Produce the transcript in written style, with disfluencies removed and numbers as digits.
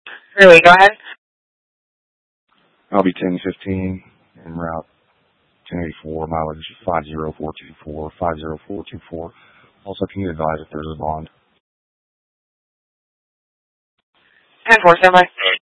Really, go ahead. I'll be 1015 en route 1084, mileage 50424, 50424. Also, can you advise if there's a bond? 10-4, standby.